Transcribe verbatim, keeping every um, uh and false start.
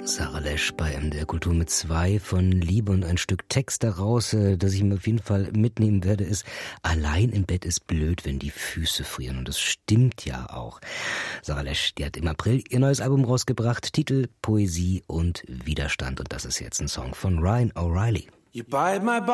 Sarah Lesch bei M D R Kultur mit zwei von Liebe und ein Stück Text daraus, das ich mir auf jeden Fall mitnehmen werde, ist: Allein im Bett ist blöd, wenn die Füße frieren. Und das stimmt ja auch. Sarah Lesch, die hat im April ihr neues Album rausgebracht, Titel Poesie und Widerstand. Und das ist jetzt ein Song von Ryan O'Reilly. You bite my